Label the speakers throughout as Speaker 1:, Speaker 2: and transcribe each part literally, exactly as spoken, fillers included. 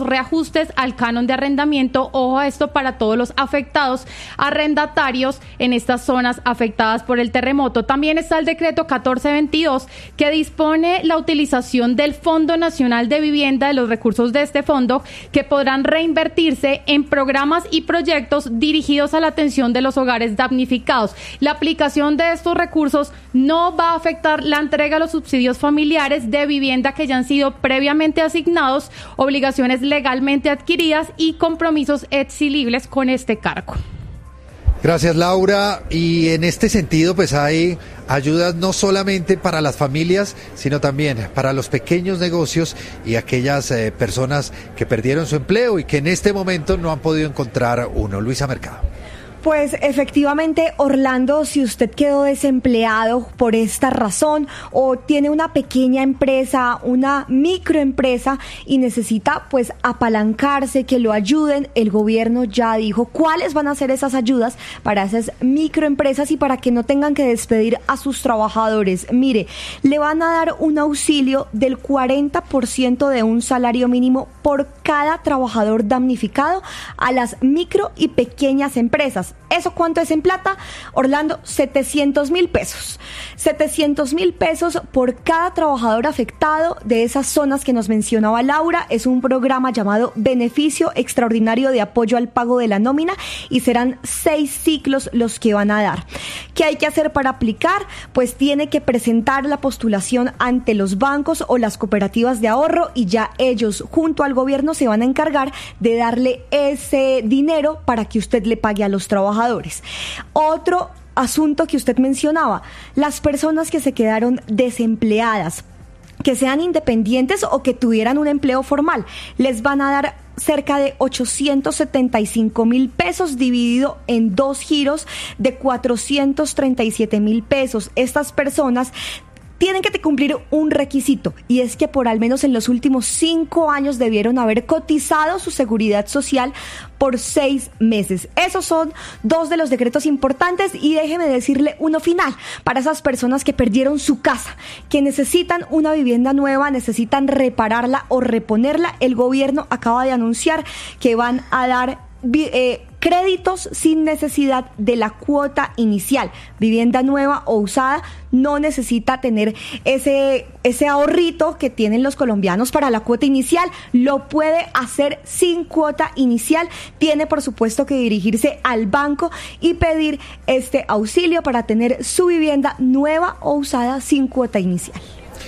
Speaker 1: reajustes al canon de arrendamiento. Ojo a esto para todos los afectados arrendatarios en estas zonas afectadas por el terremoto. También está el decreto catorce veintidós que dispone la utilización del Fondo Nacional de Vivienda, de los recursos de este fondo, que podrán reinvertirse en programas y proyectos dirigidos a la atención de los hogares damnificados. La aplicación de estos recursos no va a afectar la entrega de los subsidios familiares de vivienda que ya han sido previamente asignados, obligaciones legalmente adquiridas y compromisos exilibles con este cargo.
Speaker 2: Gracias, Laura. Y en este sentido, pues hay ayudas no solamente para las familias, sino también para los pequeños negocios y aquellas eh, personas que perdieron su empleo y que en este momento no han podido encontrar uno. Luisa Mercado.
Speaker 3: Pues efectivamente, Orlando, si usted quedó desempleado por esta razón o tiene una pequeña empresa, una microempresa y necesita pues apalancarse, que lo ayuden, el gobierno ya dijo cuáles van a ser esas ayudas para esas microempresas y para que no tengan que despedir a sus trabajadores. Mire, le van a dar un auxilio del cuarenta por ciento de un salario mínimo por cada trabajador damnificado a las micro y pequeñas empresas. ¿Eso cuánto es en plata? Orlando, setecientos mil pesos. setecientos mil pesos por cada trabajador afectado de esas zonas que nos mencionaba Laura. Es un programa llamado Beneficio Extraordinario de Apoyo al Pago de la Nómina y serán seis ciclos los que van a dar. ¿Qué hay que hacer para aplicar? Pues tiene que presentar la postulación ante los bancos o las cooperativas de ahorro y ya ellos junto al gobierno se van a encargar de darle ese dinero para que usted le pague a los trabajadores. trabajadores. Otro asunto que usted mencionaba, las personas que se quedaron desempleadas, que sean independientes o que tuvieran un empleo formal, les van a dar cerca de ochocientos setenta y cinco mil pesos dividido en dos giros de cuatrocientos treinta y siete mil pesos. Estas personas tienen que cumplir un requisito y es que por al menos en los últimos cinco años debieron haber cotizado su seguridad social por seis meses. Esos son dos de los decretos importantes y déjeme decirle uno final para esas personas que perdieron su casa, que necesitan una vivienda nueva, necesitan repararla o reponerla. El gobierno acaba de anunciar que van a dar eh, créditos sin necesidad de la cuota inicial. Vivienda nueva o usada no necesita tener ese, ese ahorrito que tienen los colombianos para la cuota inicial. Lo puede hacer sin cuota inicial. Tiene, por supuesto, que dirigirse al banco y pedir este auxilio para tener su vivienda nueva o usada sin cuota inicial.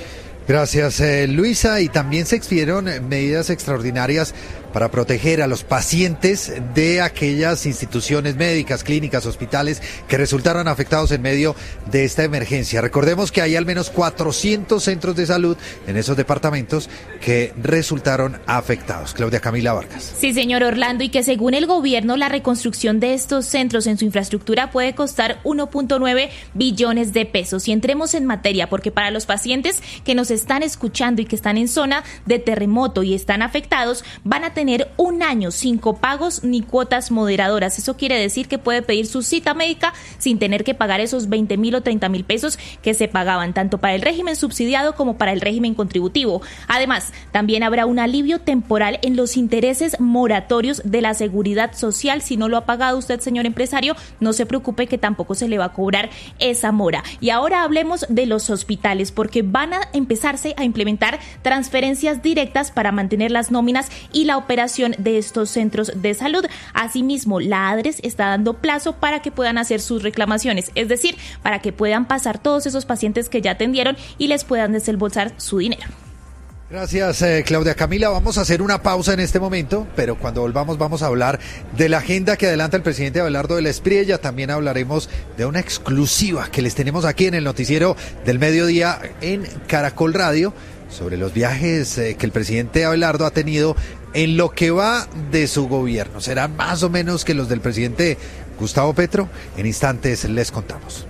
Speaker 2: Gracias, eh, Luisa. Y también se expidieron medidas extraordinarias para proteger a los pacientes de aquellas instituciones médicas, clínicas, hospitales que resultaron afectados en medio de esta emergencia. Recordemos que hay al menos cuatrocientos centros de salud en esos departamentos que resultaron afectados. Claudia Camila Vargas.
Speaker 4: Sí, señor Orlando, y que según el gobierno la reconstrucción de estos centros en su infraestructura puede costar uno punto nueve billones de pesos. Y entremos en materia, porque para los pacientes que nos están escuchando y que están en zona de terremoto y están afectados, van a tener tener un año sin copagos ni cuotas moderadoras. Eso quiere decir que puede pedir su cita médica sin tener que pagar esos veinte mil o treinta mil pesos que se pagaban tanto para el régimen subsidiado como para el régimen contributivo. Además, también habrá un alivio temporal en los intereses moratorios de la seguridad social. Si no lo ha pagado usted, señor empresario, no se preocupe que tampoco se le va a cobrar esa mora. Y ahora hablemos de los hospitales, porque van a empezarse a implementar transferencias directas para mantener las nóminas y la operación de estos centros de salud. Asimismo, la ADRES está dando plazo para que puedan hacer sus reclamaciones, es decir, para que puedan pasar todos esos pacientes que ya atendieron y les puedan desembolsar su dinero.
Speaker 2: Gracias, eh, Claudia Camila. Vamos a hacer una pausa en este momento, pero cuando volvamos vamos a hablar de la agenda que adelanta el presidente Abelardo de la Espriella. También hablaremos de una exclusiva que les tenemos aquí en el noticiero del mediodía en Caracol Radio sobre los viajes eh, que el presidente Abelardo ha tenido en lo que va de su gobierno. ¿Serán más o menos que los del presidente Gustavo Petro? En instantes les contamos.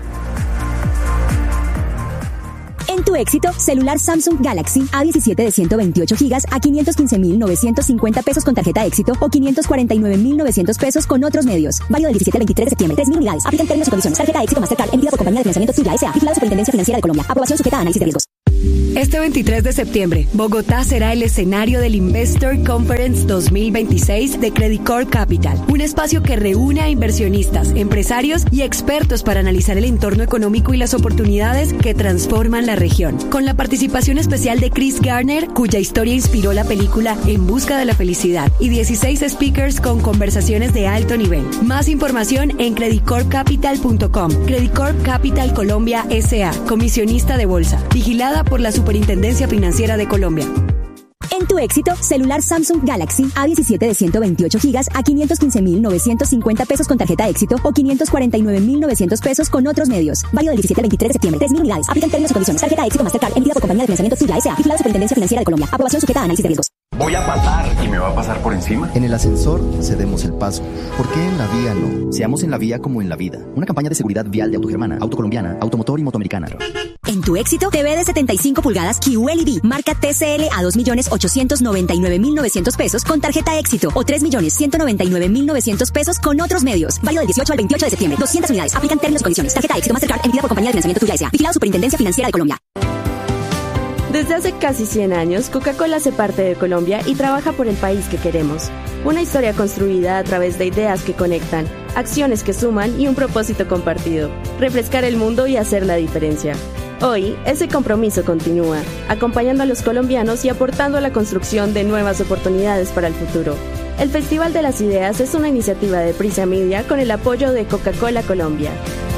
Speaker 5: En tu éxito, celular Samsung Galaxy A diecisiete de ciento veintiocho gigas a quinientos quince mil novecientos cincuenta pesos con tarjeta éxito o quinientos cuarenta y nueve mil novecientos pesos con otros medios. Válido del diecisiete al veintitrés de septiembre. tres mil unidades. Aplican términos y condiciones. Tarjeta éxito Mastercard emitida por compañía de financiamiento Sigla S A. Vigilado Superintendencia Financiera de Colombia. Aprobación sujeta a análisis de riesgos.
Speaker 6: Este veintitrés de septiembre, Bogotá será el escenario del Investor Conference dos mil veintiséis de Credit Corp Capital, un espacio que reúne a inversionistas, empresarios y expertos para analizar el entorno económico y las oportunidades que transforman la región. Con la participación especial de Chris Garner, cuya historia inspiró la película En busca de la felicidad, y dieciséis speakers con conversaciones de alto nivel. Más información en credit corp capital punto com. Credit Corp Capital Colombia S A, comisionista de bolsa, vigilada por la Superintendencia Financiera de Colombia.
Speaker 5: En tu éxito, celular Samsung Galaxy A diecisiete de ciento veintiocho gigas a quinientos quince mil novecientos cincuenta pesos con tarjeta éxito o quinientos cuarenta y nueve mil novecientos pesos con otros medios. Válido del diecisiete al veintitrés de septiembre. tres mil unidades. Aplican términos y condiciones. Tarjeta éxito Mastercard emitida por compañía de financiamiento Tuya S A. Vigilada Superintendencia Financiera de Colombia. Aprobación sujeta a análisis de riesgos.
Speaker 7: Voy a pasar y me va a pasar por encima.
Speaker 8: En el ascensor cedemos el paso. ¿Por qué en la vía no? Seamos en la vía como en la vida. Una campaña de seguridad vial de Autogermana, Autocolombiana, Automotor y Motoamericana.
Speaker 5: En tu éxito, T V de setenta y cinco pulgadas Q L E D, marca T C L a dos millones ochocientos noventa y nueve mil novecientos pesos con tarjeta éxito o tres millones ciento noventa y nueve mil novecientos pesos con otros medios. Válido del dieciocho al veintiocho de septiembre. doscientas unidades. Aplican términos y condiciones. Tarjeta éxito Mastercard emitida por compañía de financiamiento Tuya S A. Vigilada Superintendencia Financiera de Colombia.
Speaker 9: Desde hace casi cien años, Coca-Cola hace parte de Colombia y trabaja por el país que queremos. Una historia construida a través de ideas que conectan, acciones que suman y un propósito compartido: refrescar el mundo y hacer la diferencia. Hoy, ese compromiso continúa, acompañando a los colombianos y aportando a la construcción de nuevas oportunidades para el futuro. El Festival de las Ideas es una iniciativa de Prisa Media con el apoyo de Coca-Cola Colombia.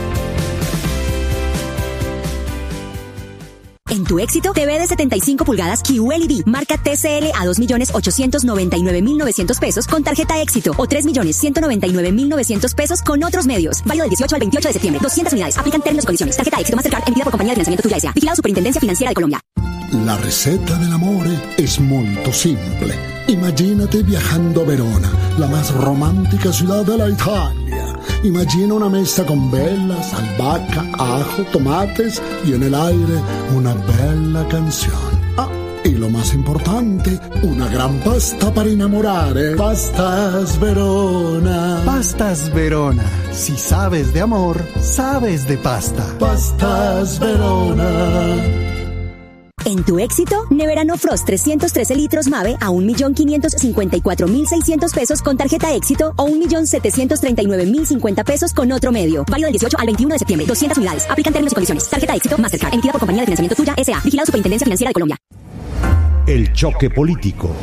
Speaker 5: En tu éxito, T V de setenta y cinco pulgadas Q L E D, marca T C L a dos millones ochocientos noventa y nueve mil novecientos pesos con tarjeta éxito o tres millones ciento noventa y nueve mil novecientos pesos con otros medios. Válido del dieciocho al veintiocho de septiembre. doscientas unidades. Aplican términos y condiciones. Tarjeta éxito Mastercard emitida por compañía de financiamiento Tuya S A. Vigilada Superintendencia Financiera de Colombia.
Speaker 10: La receta dell'amore es molto simple. Imagínate viajando a Verona, la más romántica ciudad de la Italia. Imagina una mesa con velas, albahaca, ajo, tomates y en el aire una bella canción. Ah, y lo más importante, una gran pasta para innamorare. Pastas Verona.
Speaker 11: Pastas Verona. Si sabes de amor, sabes de pasta.
Speaker 10: Pastas Verona.
Speaker 5: En tu éxito, Neverano Frost trescientos trece litros Mave a un millón quinientos cincuenta y cuatro mil seiscientos pesos con tarjeta éxito o un millón setecientos treinta y nueve mil cincuenta pesos con otro medio. Válido del dieciocho al veintiuno de septiembre. doscientas unidades. Aplican términos y condiciones. Tarjeta éxito Mastercard emitida por compañía de financiamiento Tuya S A. Vigilada Superintendencia Financiera de Colombia.
Speaker 12: El choque político.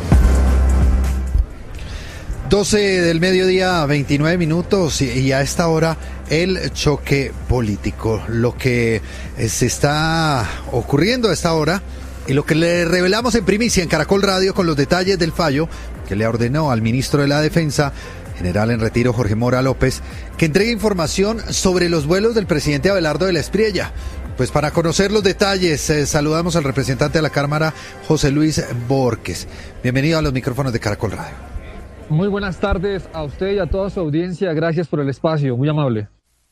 Speaker 2: doce del mediodía, veintinueve minutos, y a esta hora el choque político. Lo que se está ocurriendo a esta hora y lo que le revelamos en primicia en Caracol Radio con los detalles del fallo que le ordenó al ministro de la Defensa, general en retiro Jorge Mora López, que entregue información sobre los vuelos del presidente Abelardo de la Espriella. Pues para conocer los detalles, eh, saludamos al representante de la Cámara, José Luis Borges. Bienvenido a los micrófonos de Caracol Radio.
Speaker 13: Muy buenas tardes a usted y a toda su audiencia. Gracias por el espacio, muy amable.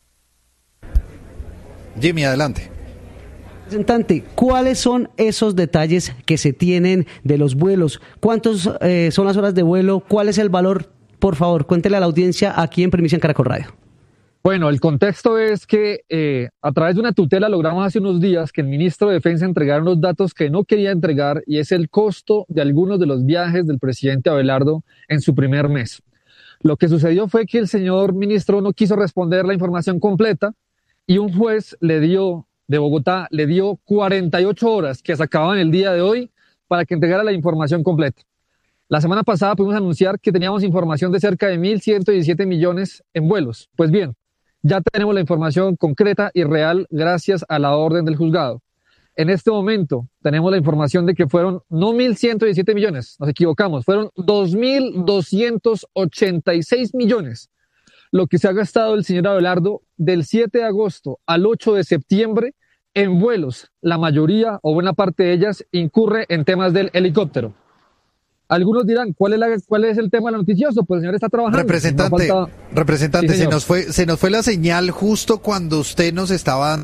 Speaker 2: Jimmy, adelante.
Speaker 14: Representante, ¿cuáles son esos detalles que se tienen de los vuelos? ¿Cuántos eh, son las horas de vuelo? ¿Cuál es el valor? Por favor, cuéntele a la audiencia aquí en Primicia en Caracol Radio.
Speaker 13: Bueno, el contexto es que eh, a través de una tutela logramos hace unos días que el ministro de Defensa entregara unos datos que no quería entregar, y es el costo de algunos de los viajes del presidente Abelardo en su primer mes. Lo que sucedió fue que el señor ministro no quiso responder la información completa y un juez le dio, de Bogotá, le dio cuarenta y ocho horas que se acababan el día de hoy para que entregara la información completa. La semana pasada pudimos anunciar que teníamos información de cerca de mil ciento diecisiete millones en vuelos. Pues bien, ya tenemos la información concreta y real gracias a la orden del juzgado. En este momento tenemos la información de que fueron no mil ciento diecisiete millones, nos equivocamos, fueron dos mil doscientos ochenta y seis millones lo que se ha gastado el señor Abelardo del siete de agosto al ocho de septiembre en vuelos. La mayoría o buena parte de ellas incurre en temas del helicóptero. Algunos dirán, ¿cuál es, la, cuál es el tema noticioso? Pues el señor está trabajando.
Speaker 2: Representante,
Speaker 13: no falta...
Speaker 2: representante,
Speaker 13: sí,
Speaker 2: se nos fue, se nos fue la señal justo cuando usted nos estaba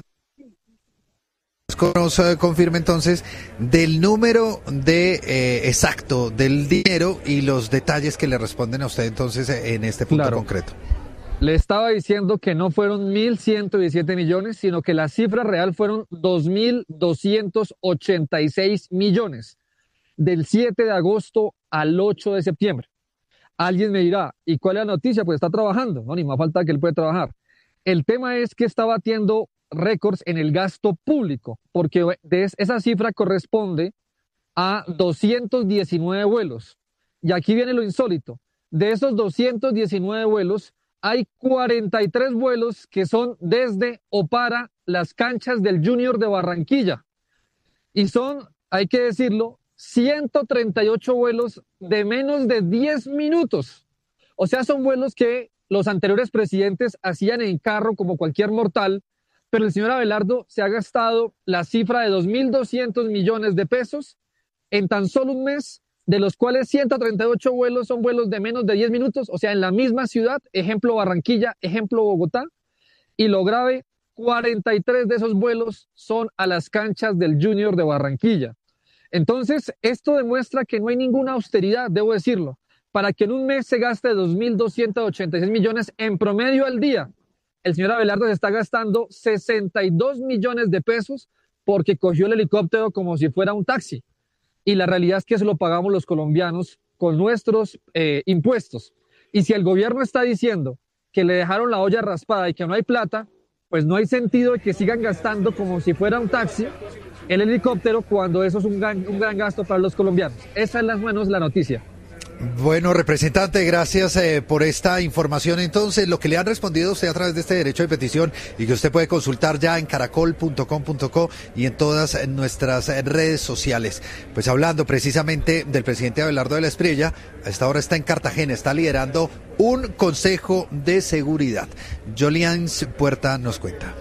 Speaker 2: nos confirme entonces del número de eh, exacto del dinero y los detalles que le responden a usted entonces en este punto
Speaker 13: claro.
Speaker 2: concreto.
Speaker 13: Le estaba diciendo que no fueron mil ciento diecisiete millones, sino que la cifra real fueron dos mil doscientos ochenta y seis millones, del siete de agosto al ocho de septiembre. Alguien me dirá, ¿y cuál es la noticia? Pues está trabajando, no, ni más falta que él puede trabajar. El tema es que está batiendo récords en el gasto público, porque esa cifra corresponde a doscientos diecinueve vuelos. Y aquí viene lo insólito. De esos doscientos diecinueve vuelos, hay cuarenta y tres vuelos que son desde o para las canchas del Junior de Barranquilla. Y son, hay que decirlo, ciento treinta y ocho vuelos de menos de diez minutos. O sea, son vuelos que los anteriores presidentes hacían en carro como cualquier mortal, pero el señor Abelardo se ha gastado la cifra de dos mil doscientos millones de pesos en tan solo un mes, de los cuales ciento treinta y ocho vuelos son vuelos de menos de diez minutos, o sea, en la misma ciudad, ejemplo Barranquilla, ejemplo Bogotá, y lo grave, cuarenta y tres de esos vuelos son a las canchas del Junior de Barranquilla. Entonces, esto demuestra que no hay ninguna austeridad, debo decirlo, para que en un mes se gaste dos mil doscientos ochenta y seis millones en promedio al día. El señor Abelardo se está gastando sesenta y dos millones de pesos porque cogió el helicóptero como si fuera un taxi. Y la realidad es que eso lo pagamos los colombianos con nuestros eh, impuestos. Y si el gobierno está diciendo que le dejaron la olla raspada y que no hay plata, pues no hay sentido de que sigan gastando como si fuera un taxi el helicóptero cuando eso es un gran, un gran gasto para los colombianos. Esa es más o menos la noticia.
Speaker 2: Bueno, representante, gracias eh, por esta información. Entonces, lo que le han respondido a usted a través de este derecho de petición y que usted puede consultar ya en caracol punto com punto co y en todas nuestras redes sociales. Pues hablando precisamente del presidente Abelardo de la Espriella, a esta hora está en Cartagena, está liderando un consejo de seguridad. Jolian Puerta nos cuenta.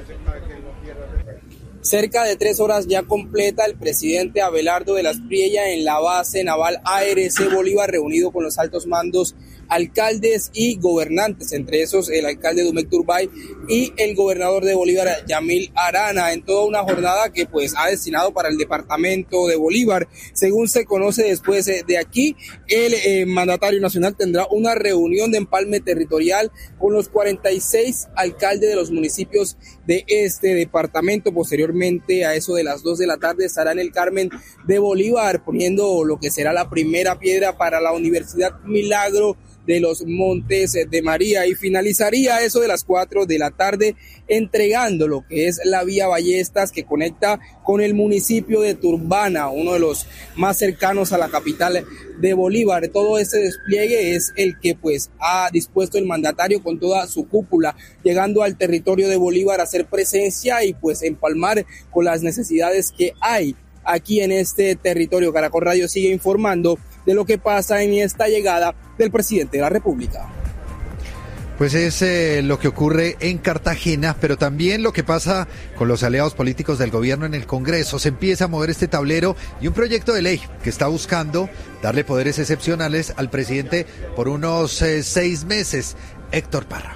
Speaker 15: Cerca de tres horas ya completa el presidente Abelardo de la Espriella en la base naval A R C Bolívar, reunido con los altos mandos, alcaldes y gobernantes, entre esos el alcalde Dumec Turbay y el gobernador de Bolívar, Yamil Arana, en toda una jornada que pues ha destinado para el departamento de Bolívar. Según se conoce, después de aquí, el eh, mandatario nacional tendrá una reunión de empalme territorial con los cuarenta y seis alcaldes de los municipios de este departamento. Posteriormente, a eso de las dos de la tarde, estará en el Carmen de Bolívar poniendo lo que será la primera piedra para la Universidad Milagro de los Montes de María, y finalizaría eso de las cuatro de la tarde entregando lo que es la vía Ballestas que conecta con el municipio de Turbana, uno de los más cercanos a la capital de Bolívar. Todo este despliegue es el que pues ha dispuesto el mandatario con toda su cúpula, llegando al territorio de Bolívar a hacer presencia y pues empalmar con las necesidades que hay aquí en este territorio. Caracol Radio sigue informando de lo que pasa en esta llegada del presidente de la República.
Speaker 2: Pues es eh, lo que ocurre en Cartagena, pero también lo que pasa con los aliados políticos del gobierno en el Congreso. Se empieza a mover este tablero y un proyecto de ley que está buscando darle poderes excepcionales al presidente por unos eh, seis meses. Héctor Parra.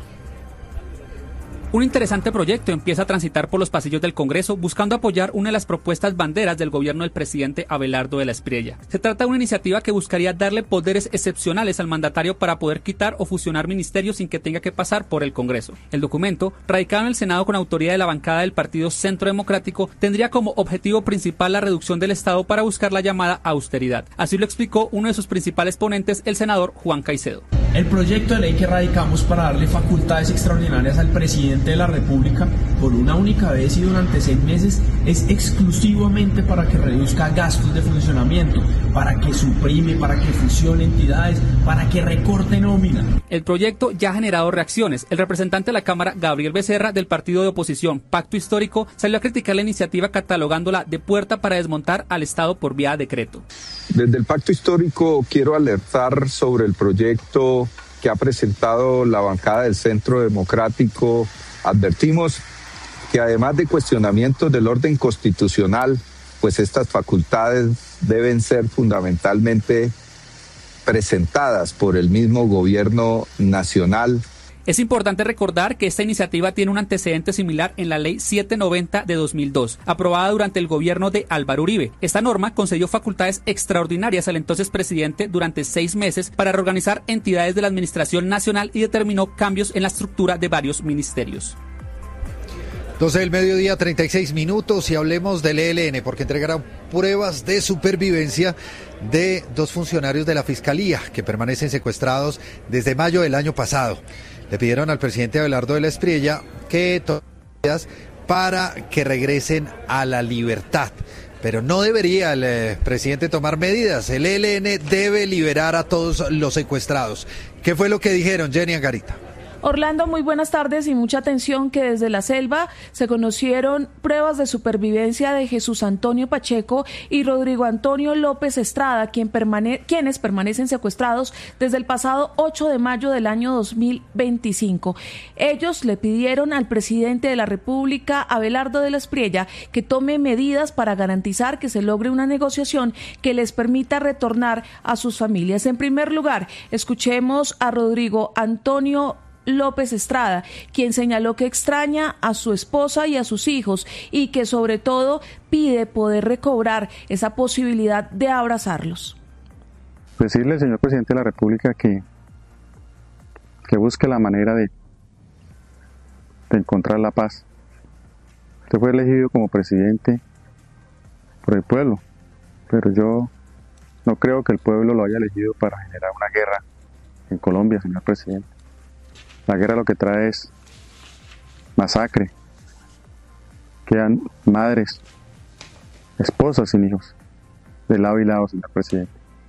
Speaker 16: Un interesante proyecto empieza a transitar por los pasillos del Congreso buscando apoyar una de las propuestas banderas del gobierno del presidente Abelardo de la Espriella. Se trata de una iniciativa que buscaría darle poderes excepcionales al mandatario para poder quitar o fusionar ministerios sin que tenga que pasar por el Congreso. El documento, radicado en el Senado con autoría de la bancada del Partido Centro Democrático, tendría como objetivo principal la reducción del Estado para buscar la llamada austeridad. Así lo explicó uno de sus principales ponentes, el senador Juan Caicedo.
Speaker 17: El proyecto de ley que radicamos para darle facultades extraordinarias al presidente de la República por una única vez y durante seis meses es exclusivamente para que reduzca gastos de funcionamiento, para que suprime, para que fusione entidades, para que recorte nómina.
Speaker 16: El proyecto ya ha generado reacciones. El representante de la Cámara, Gabriel Becerra, del partido de oposición Pacto Histórico, salió a criticar la iniciativa catalogándola de puerta para desmontar al Estado por vía de decreto.
Speaker 18: Desde el Pacto Histórico quiero alertar sobre el proyecto que ha presentado la bancada del Centro Democrático. Advertimos que además de cuestionamientos del orden constitucional, pues estas facultades deben ser fundamentalmente presentadas por el mismo gobierno nacional.
Speaker 16: Es importante recordar que esta iniciativa tiene un antecedente similar en la Ley setecientos noventa de dos mil dos, aprobada durante el gobierno de Álvaro Uribe. Esta norma concedió facultades extraordinarias al entonces presidente durante seis meses para reorganizar entidades de la Administración Nacional y determinó cambios en la estructura de varios ministerios.
Speaker 2: doce del mediodía, treinta y seis minutos, y hablemos del E L N, porque entregarán pruebas de supervivencia de dos funcionarios de la Fiscalía que permanecen secuestrados desde mayo del año pasado. Le pidieron al presidente Abelardo de la Espriella que tome medidas para que regresen a la libertad. Pero no debería el eh, presidente tomar medidas. El E L N debe liberar a todos los secuestrados. ¿Qué fue lo que dijeron, Jenny Angarita?
Speaker 19: Orlando, muy buenas tardes y mucha atención que desde la selva se conocieron pruebas de supervivencia de Jesús Antonio Pacheco y Rodrigo Antonio López Estrada, quien permane- quienes permanecen secuestrados desde el pasado ocho de mayo del año dos mil veinticinco. Ellos le pidieron al presidente de la República, Abelardo de la Espriella, que tome medidas para garantizar que se logre una negociación que les permita retornar a sus familias. En primer lugar, escuchemos a Rodrigo Antonio López Estrada, quien señaló que extraña a su esposa y a sus hijos y que sobre todo pide poder recobrar esa posibilidad de abrazarlos.
Speaker 20: Decirle al señor presidente de la República que, que busque la manera de, de encontrar la paz. Usted fue elegido como presidente por el pueblo, pero yo no creo que el pueblo lo haya elegido para generar una guerra en Colombia, señor presidente. La guerra lo que trae es masacre. Quedan madres, esposas sin hijos, de lado y lado, señor presidente.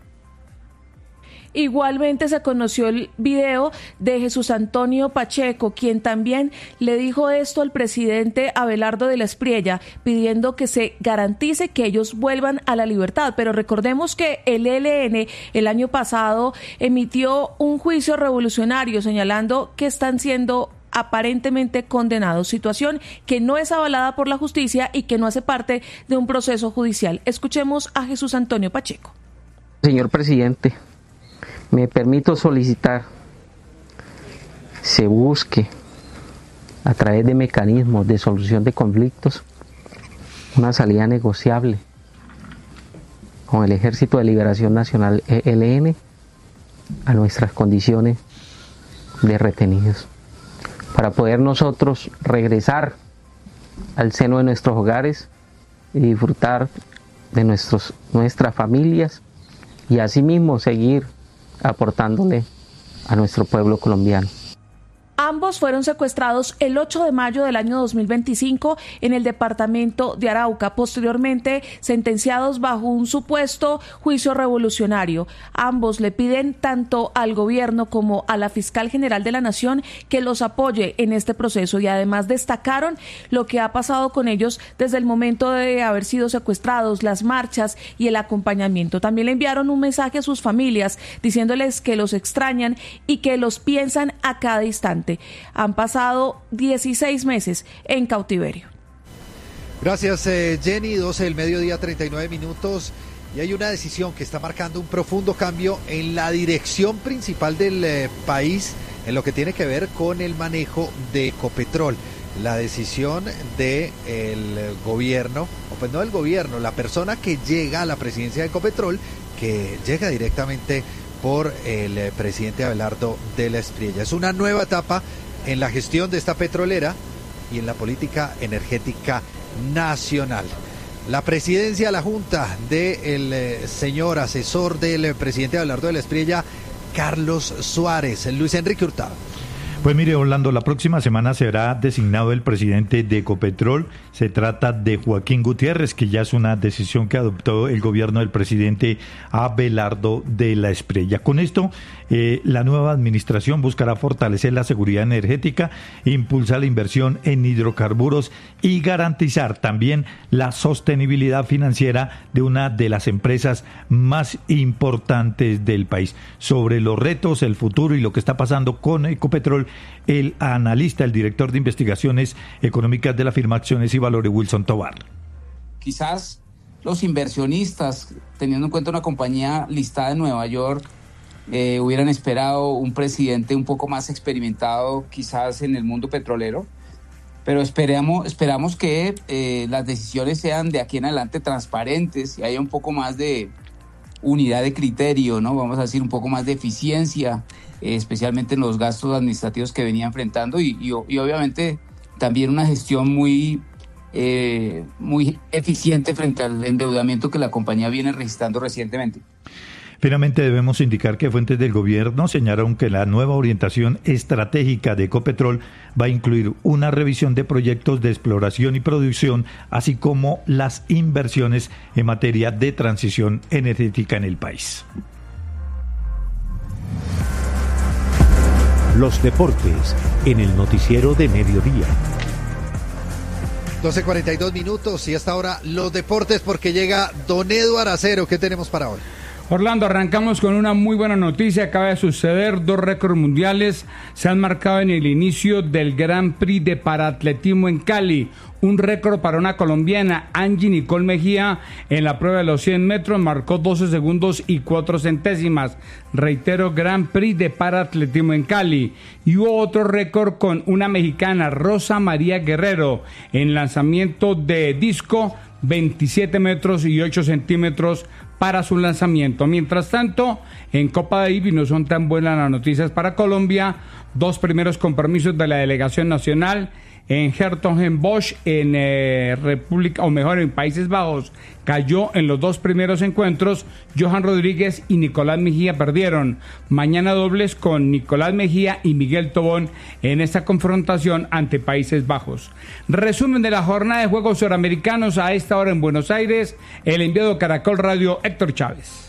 Speaker 19: Igualmente se conoció el video de Jesús Antonio Pacheco, quien también le dijo esto al presidente Abelardo de la Espriella, pidiendo que se garantice que ellos vuelvan a la libertad. Pero recordemos que el E L N el año pasado emitió un juicio revolucionario señalando que están siendo aparentemente condenados, situación que no es avalada por la justicia y que no hace parte de un proceso judicial. Escuchemos a Jesús Antonio Pacheco.
Speaker 21: Señor presidente, me permito solicitar se busque a través de mecanismos de solución de conflictos una salida negociable con el Ejército de Liberación Nacional E L N a nuestras condiciones de retenidos, para poder nosotros regresar al seno de nuestros hogares y disfrutar de nuestros, nuestras familias y asimismo seguir aportándole a nuestro pueblo colombiano.
Speaker 19: Ambos fueron secuestrados el ocho de mayo del año dos mil veinticinco en el departamento de Arauca, posteriormente sentenciados bajo un supuesto juicio revolucionario. Ambos le piden tanto al gobierno como a la fiscal general de la Nación que los apoye en este proceso y además destacaron lo que ha pasado con ellos desde el momento de haber sido secuestrados, las marchas y el acompañamiento. También le enviaron un mensaje a sus familias diciéndoles que los extrañan y que los piensan a cada instante. Han pasado dieciséis meses en cautiverio.
Speaker 2: Gracias, eh, Jenny. doce del mediodía, treinta y nueve minutos. Y hay una decisión que está marcando un profundo cambio en la dirección principal del eh, país en lo que tiene que ver con el manejo de Ecopetrol. La decisión del gobierno, o pues no del gobierno, la persona que llega a la presidencia de Ecopetrol, que llega directamente por el eh, presidente Abelardo de la Espriella. Es una nueva etapa en la gestión de esta petrolera y en la política energética nacional. La presidencia, la junta del eh, señor asesor del eh, presidente Abelardo de la Espriella, Carlos Suárez. Luis Enrique Hurtado.
Speaker 22: Pues mire, Orlando, la próxima semana será designado el presidente de Ecopetrol. Se trata de Joaquín Gutiérrez, que ya es una decisión que adoptó el gobierno del presidente Abelardo de la Espriella. Con esto, eh, la nueva administración buscará fortalecer la seguridad energética, impulsar la inversión en hidrocarburos y garantizar también la sostenibilidad financiera de una de las empresas más importantes del país. Sobre los retos, el futuro y lo que está pasando con Ecopetrol, el analista, el director de investigaciones económicas de la firma Acciones y Valores, Wilson Tovar.
Speaker 23: Quizás los inversionistas, teniendo en cuenta una compañía listada en Nueva York,
Speaker 1: eh, hubieran esperado un presidente un poco más experimentado quizás en el mundo petrolero, pero esperamos, esperamos que eh, las decisiones sean de aquí en adelante transparentes y haya un poco más de unidad de criterio, ¿no? Vamos a decir un poco más de eficiencia, eh, especialmente en los gastos administrativos que venía enfrentando y, y, y obviamente también una gestión muy, eh, muy eficiente frente al endeudamiento que la compañía viene registrando recientemente.
Speaker 22: Finalmente debemos indicar que fuentes del gobierno señalaron que la nueva orientación estratégica de Ecopetrol va a incluir una revisión de proyectos de exploración y producción, así como las inversiones en materia de transición energética en el país.
Speaker 12: Los deportes en el noticiero de mediodía.
Speaker 2: doce cuarenta y dos minutos y hasta ahora los deportes porque llega Don Eduardo Acero. ¿Qué tenemos para hoy?
Speaker 3: Orlando, arrancamos con una muy buena noticia. Acaba de suceder, dos récords mundiales se han marcado en el inicio del Gran Prix de Paratletismo en Cali. Un récord para una colombiana, Angie Nicole Mejía, en la prueba de los cien metros marcó doce segundos y cuatro centésimas. Reitero, Gran Prix de Paratletismo en Cali. Y hubo otro récord con una mexicana, Rosa María Guerrero, en lanzamiento de disco, veintisiete metros y ocho centímetros para su lanzamiento. Mientras tanto, en Copa Davis no son tan buenas las noticias para Colombia. Dos primeros compromisos de la delegación nacional en Hertogenbosch, en eh, República, o mejor, en Países Bajos, cayó en los dos primeros encuentros. Johan Rodríguez y Nicolás Mejía perdieron. Mañana dobles con Nicolás Mejía y Miguel Tobón en esta confrontación ante Países Bajos. Resumen de la jornada de Juegos Suramericanos a esta hora en Buenos Aires. El enviado de Caracol Radio, Héctor Chávez.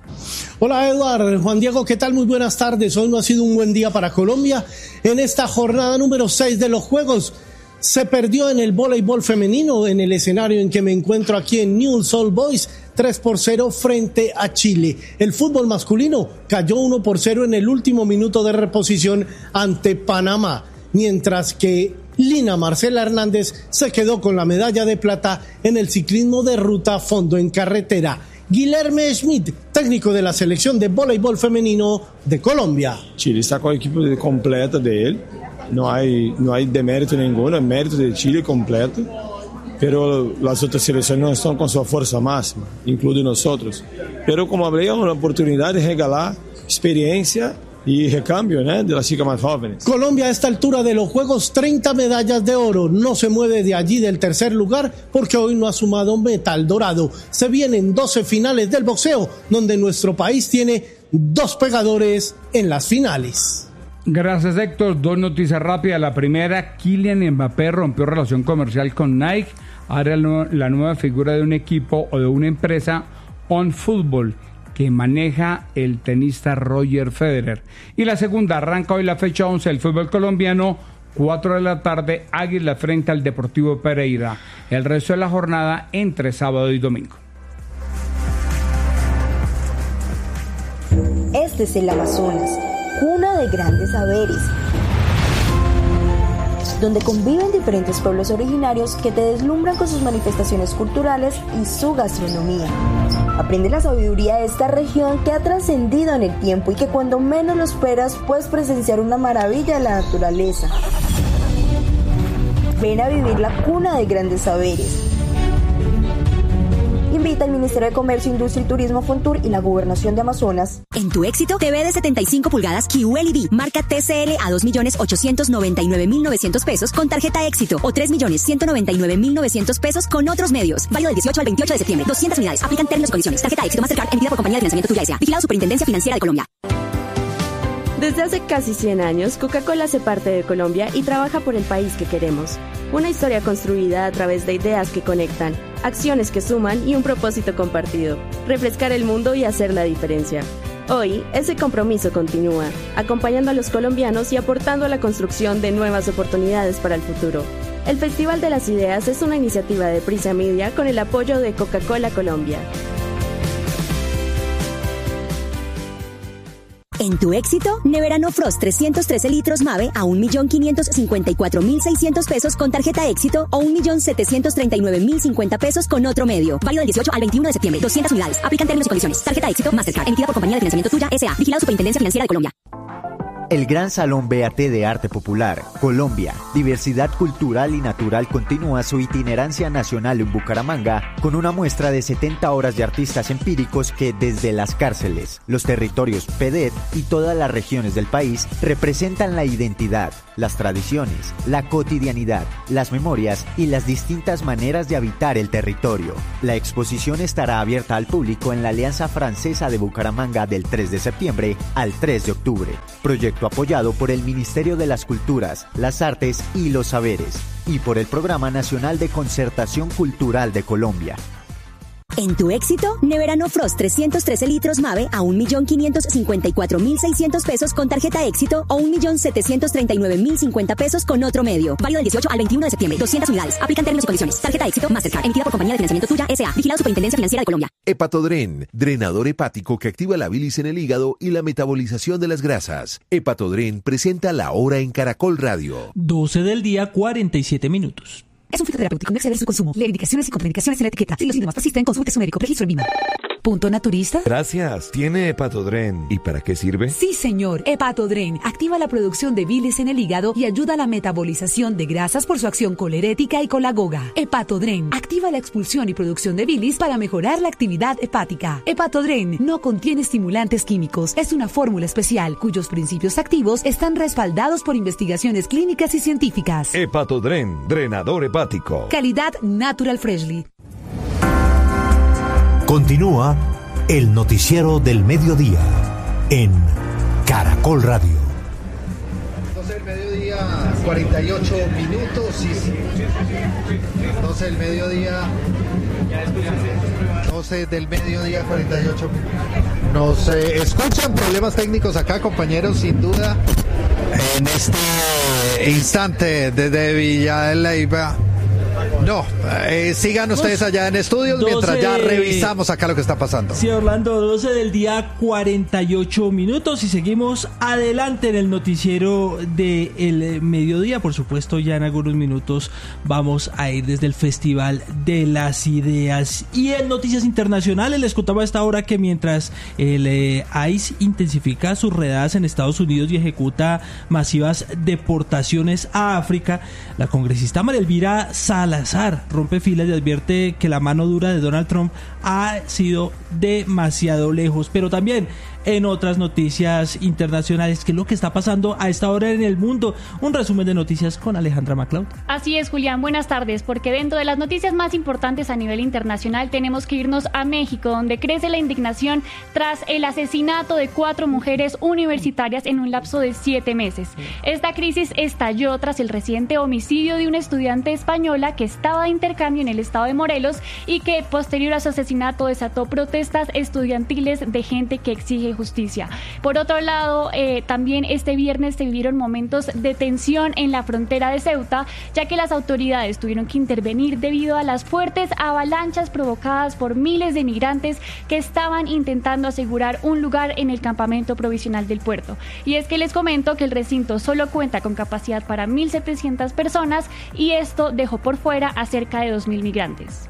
Speaker 23: Hola Eduardo, Juan Diego, ¿qué tal? Muy buenas tardes. Hoy no ha sido un buen día para Colombia. En esta jornada número seis de los Juegos se perdió en el voleibol femenino, en el escenario en que me encuentro aquí en Newell's Old Boys, tres por cero frente a Chile. El fútbol masculino cayó uno por cero en el último minuto de reposición ante Panamá, mientras que Lina Marcela Hernández se quedó con la medalla de plata en el ciclismo de ruta fondo en carretera. Guilherme Schmidt, técnico de la selección de voleibol femenino de Colombia.
Speaker 24: Chile está con el equipo completa de él, no hay, no hay demérito ninguno, es mérito de Chile completo, pero las otras selecciones no están con su fuerza máxima, incluido nosotros. Pero como hablé, es una oportunidad de regalar experiencia y recambio, ¿no?, de las chicas más jóvenes.
Speaker 23: Colombia a esta altura de los Juegos, treinta medallas de oro, no se mueve de allí del tercer lugar porque hoy no ha sumado metal dorado. Se vienen doce finales del boxeo, donde nuestro país tiene dos pegadores en las finales.
Speaker 3: Gracias, Héctor. Dos noticias rápidas. La primera, Kylian Mbappé rompió relación comercial con Nike. Ahora la nueva figura de un equipo o de una empresa, OnFootball, que maneja el tenista Roger Federer. Y la segunda, arranca hoy la fecha once del fútbol colombiano, cuatro de la tarde, Águila frente al Deportivo Pereira. El resto de la jornada entre sábado y domingo.
Speaker 25: Este es el Amazonas, cuna de grandes saberes, donde conviven diferentes pueblos originarios que te deslumbran con sus manifestaciones culturales y su gastronomía. Aprende la sabiduría de esta región que ha trascendido en el tiempo y que cuando menos lo esperas puedes presenciar una maravilla de la naturaleza. Ven a vivir la cuna de grandes saberes. Invita al Ministerio de Comercio, Industria y Turismo, Fontur y la Gobernación de Amazonas.
Speaker 5: En tu éxito, T V de setenta y cinco pulgadas Q L E D, marca T C L a dos millones ochocientos noventa y nueve mil novecientos pesos con tarjeta éxito o tres millones ciento noventa y nueve mil novecientos pesos con otros medios. Válido del dieciocho al veintiocho de septiembre. doscientas unidades. Aplican términos y condiciones. Tarjeta éxito Mastercard emitida por Compañía de Financiamiento Tuya S A. Vigilado Superintendencia Financiera de Colombia.
Speaker 9: Desde hace casi cien años, Coca-Cola hace parte de Colombia y trabaja por el país que queremos. Una historia construida a través de ideas que conectan, acciones que suman y un propósito compartido: refrescar el mundo y hacer la diferencia. Hoy, ese compromiso continúa, acompañando a los colombianos y aportando a la construcción de nuevas oportunidades para el futuro. El Festival de las Ideas es una iniciativa de Prisa Media con el apoyo de Coca-Cola Colombia.
Speaker 5: En tu éxito, Neverano Frost trescientos trece litros Mave a un millón quinientos cincuenta y cuatro mil seiscientos pesos con tarjeta éxito o un millón setecientos treinta y nueve mil cincuenta pesos con otro medio. Válido del dieciocho al veintiuno de septiembre. doscientas unidades. Aplican términos y condiciones. Tarjeta éxito Mastercard. Emitida por Compañía de Financiamiento Tuya S A. Vigilado Superintendencia Financiera de Colombia.
Speaker 4: El Gran Salón B A T de Arte Popular, Colombia, Diversidad Cultural y Natural continúa su itinerancia nacional en Bucaramanga con una muestra de setenta horas de artistas empíricos que desde las cárceles, los territorios P E D E T y todas las regiones del país representan la identidad, las tradiciones, la cotidianidad, las memorias y las distintas maneras de habitar el territorio. La exposición estará abierta al público en la Alianza Francesa de Bucaramanga del tres de septiembre al tres de octubre. Proyecto apoyado por el Ministerio de las Culturas, las Artes y los Saberes y por el Programa Nacional de Concertación Cultural de Colombia.
Speaker 5: En tu éxito, Neverano Frost trescientos trece litros Mave a un millón quinientos cincuenta y cuatro mil seiscientos pesos con tarjeta éxito o un millón setecientos treinta y nueve mil cincuenta pesos con otro medio. Válido del dieciocho al veintiuno de septiembre. doscientas unidades. Aplican términos y condiciones. Tarjeta éxito Mastercard. Emitida por Compañía de Financiamiento Tuya S A. Vigilado Superintendencia Financiera de Colombia.
Speaker 6: Hepatodren, drenador hepático que activa la bilis en el hígado y la metabolización de las grasas. Hepatodren presenta La Hora en Caracol Radio.
Speaker 7: doce del día, cuarenta y siete minutos.
Speaker 8: Es un fitoterapéutico, no exceder su consumo. Lee indicaciones y contraindicaciones en la etiqueta. Si los síntomas persisten, consulte a su médico. Registro en Vima. ¿Punto naturista?
Speaker 6: Gracias. ¿Tiene Hepatodren? ¿Y para qué sirve?
Speaker 8: Sí, señor. Hepatodren activa la producción de bilis en el hígado y ayuda a la metabolización de grasas por su acción colerética y colagoga. Hepatodren activa la expulsión y producción de bilis para mejorar la actividad hepática. Hepatodren no contiene estimulantes químicos. Es una fórmula especial cuyos principios activos están respaldados por investigaciones clínicas y científicas.
Speaker 6: Hepatodren, drenador hepático.
Speaker 8: Calidad Natural Freshly.
Speaker 12: Continúa el noticiero del mediodía en Caracol Radio.
Speaker 2: doce del mediodía, cuarenta y ocho minutos. Y doce del mediodía. doce del mediodía, cuarenta y ocho minutos. Nos eh, escuchan problemas técnicos acá, compañeros, sin duda. En este instante desde Villa de Leyva. No, eh, sigan ustedes allá en estudios doce, mientras ya revisamos acá lo que está pasando.
Speaker 7: Sí, Orlando, doce del día, cuarenta y ocho minutos y seguimos adelante en el noticiero del mediodía. Por supuesto, ya en algunos minutos vamos a ir desde el Festival de las Ideas. Y en noticias internacionales les contaba a esta hora que mientras el eh, I C E intensifica sus redadas en Estados Unidos y ejecuta masivas deportaciones a África, la congresista María Elvira Salazar rompe filas y advierte que la mano dura de Donald Trump ha sido demasiado lejos. Pero también en otras noticias internacionales, ¿qué es lo que está pasando a esta hora en el mundo? Un resumen de noticias con Alejandra MacLeod.
Speaker 11: Así es, Julián, buenas tardes, porque dentro de las noticias más importantes a nivel internacional tenemos que irnos a México, donde crece la indignación tras el asesinato de cuatro mujeres universitarias en un lapso de siete meses. Esta crisis estalló tras el reciente homicidio de una estudiante española que estaba de intercambio en el estado de Morelos y que posterior a su asesinato desató protestas estudiantiles de gente que exige justicia. Por otro lado, eh, también este viernes se vivieron momentos de tensión en la frontera de Ceuta, ya que las autoridades tuvieron que intervenir debido a las fuertes avalanchas provocadas por miles de migrantes que estaban intentando asegurar un lugar en el campamento provisional del puerto. Y es que les comento que el recinto solo cuenta con capacidad para mil setecientas personas y esto dejó por fuera a cerca de dos mil migrantes.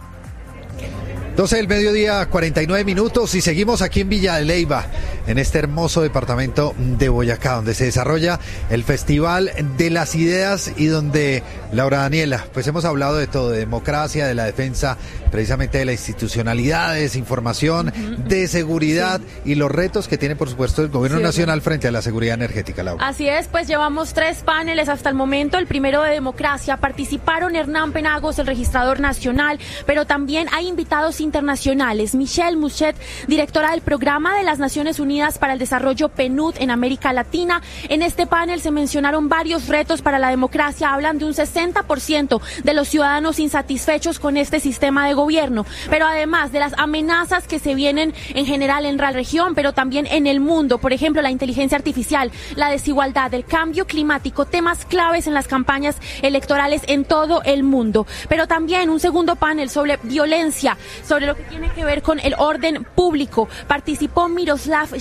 Speaker 2: doce del mediodía, cuarenta y nueve minutos y seguimos aquí en Villa de Leyva, en este hermoso departamento de Boyacá, donde se desarrolla el Festival de las Ideas y donde, Laura Daniela, pues hemos hablado de todo, de democracia, de la defensa precisamente de la institucionalidad, de desinformación, uh-huh. de seguridad sí. y los retos que tiene, por supuesto, el gobierno sí, nacional sí. frente a la seguridad energética, Laura.
Speaker 26: Así es, pues llevamos tres paneles hasta el momento. El primero de democracia, participaron Hernán Penagos, el registrador nacional, pero también hay invitados internacionales. Michelle Mouchet, directora del Programa de las Naciones Unidas para el Desarrollo P N U D en América Latina. En este panel se mencionaron varios retos para la democracia. Hablan de un sesenta por ciento de los ciudadanos insatisfechos con este sistema de gobierno, pero además de las amenazas que se vienen en general en la región, pero también en el mundo. Por ejemplo, la inteligencia artificial, la desigualdad, el cambio climático, temas claves en las campañas electorales en todo el mundo. Pero también un segundo panel sobre violencia, sobre lo que tiene que ver con el orden público. Participó Miroslav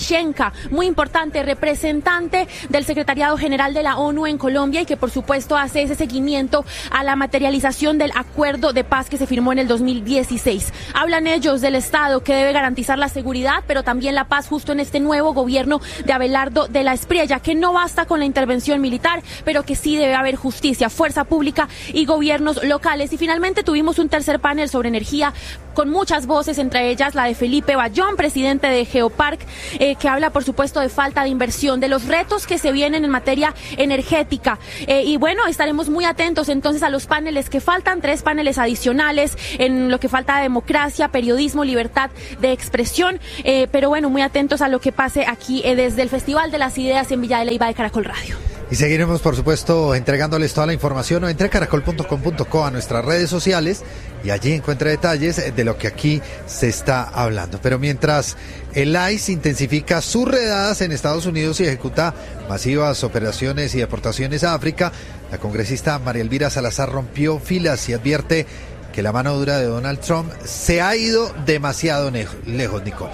Speaker 26: Shenka, muy importante, representante del Secretariado General de la ONU en Colombia y que por supuesto hace ese seguimiento a la materialización del acuerdo de paz que se firmó en el dos mil dieciséis. Hablan ellos del Estado que debe garantizar la seguridad, pero también la paz justo en este nuevo gobierno de Abelardo de la Espriella, que no basta con la intervención militar, pero que sí debe haber justicia, fuerza pública y gobiernos locales. Y finalmente tuvimos un tercer panel sobre energía con muchas voces, entre ellas la de Felipe Bayón, presidente de Geopark, eh, que habla por supuesto de falta de inversión, de los retos que se vienen en materia energética. Eh, y bueno, estaremos muy atentos entonces a los paneles que faltan, tres paneles adicionales en lo que falta de democracia, periodismo, libertad de expresión, eh, pero bueno, muy atentos a lo que pase aquí eh, desde el Festival de las Ideas en Villa de Leyva de Caracol Radio.
Speaker 2: Y seguiremos, por supuesto, entregándoles toda la información. O entre caracol punto com punto co a nuestras redes sociales y allí encuentre detalles de lo que aquí se está hablando. Pero mientras el I C E intensifica sus redadas en Estados Unidos y ejecuta masivas operaciones y deportaciones a África, la congresista María Elvira Salazar rompió filas y advierte que la mano dura de Donald Trump se ha ido demasiado lejos, Nicole.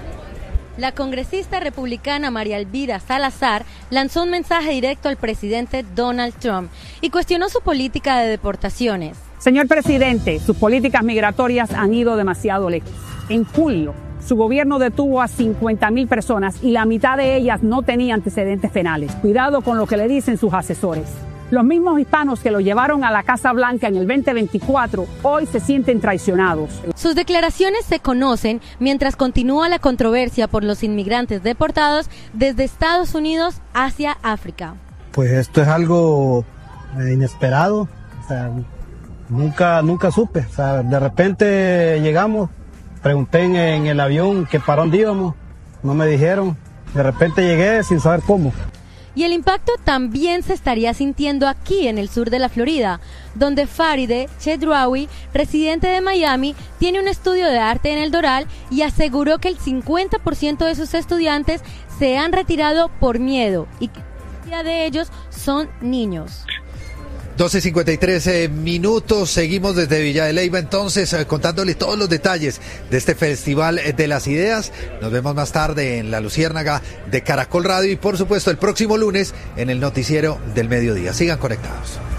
Speaker 10: La congresista republicana María Elvira Salazar lanzó un mensaje directo al presidente Donald Trump y cuestionó su política de deportaciones.
Speaker 13: Señor presidente, sus políticas migratorias han ido demasiado lejos. En julio, su gobierno detuvo a cincuenta mil personas y la mitad de ellas no tenía antecedentes penales. Cuidado con lo que le dicen sus asesores. Los mismos hispanos que lo llevaron a la Casa Blanca en el veinte veinticuatro hoy se sienten traicionados.
Speaker 10: Sus declaraciones se conocen mientras continúa la controversia por los inmigrantes deportados desde Estados Unidos hacia África.
Speaker 14: Pues esto es algo eh, inesperado, o sea, nunca, nunca supe. O sea, de repente llegamos, pregunté en, en el avión que para dónde íbamos, no me dijeron, de repente llegué sin saber cómo.
Speaker 10: Y el impacto también se estaría sintiendo aquí en el sur de la Florida, donde Farideh Chedraoui, residente de Miami, tiene un estudio de arte en el Doral y aseguró que el cincuenta por ciento de sus estudiantes se han retirado por miedo y que la mayoría de ellos son niños.
Speaker 2: doce cincuenta y tres eh, minutos, seguimos desde Villa de Leyva entonces eh, contándole todos los detalles de este Festival de las Ideas. Nos vemos más tarde en la Luciérnaga de Caracol Radio y por supuesto el próximo lunes en el noticiero del mediodía. Sigan conectados.